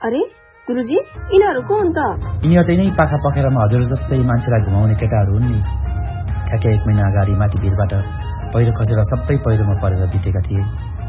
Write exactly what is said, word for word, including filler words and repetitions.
अरे गुरुजी, यिनीहरू को हुन् त? यिनीहरू नै पाखा पखेरामा हजुर जस्तै मान्छेलाई घुमाउने केटाहरू हुन् नि। ठ्याक्कै एक महिना अगाडि माथि भिरबाट पहिरो खसेर सबै पहिरोमा परेर बितेका थिए।